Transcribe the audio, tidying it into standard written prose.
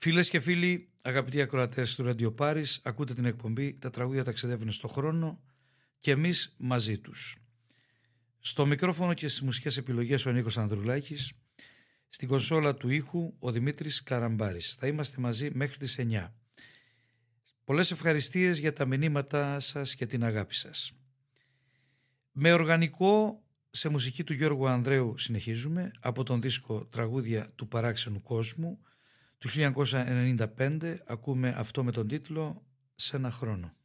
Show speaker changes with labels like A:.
A: Φίλες και φίλοι, αγαπητοί ακροατές του Radio Paris, ακούτε την εκπομπή «Τα τραγούδια ταξιδεύουν στο χρόνο» και εμείς μαζί τους. Στο μικρόφωνο και στις μουσικές επιλογές ο Νίκος Ανδρουλάκης, στην κονσόλα του ήχου ο Δημήτρης Καραμπάρης. Θα είμαστε μαζί μέχρι τις 9. Πολλές ευχαριστίες για τα μηνύματα σας και την αγάπη σας. Με οργανικό σε μουσική του Γιώργου Ανδρέου συνεχίζουμε από τον δίσκο «Τραγούδια του παράξενου κόσμου» του 1995. Ακούμε αυτό με τον τίτλο «Σε ένα χρόνο».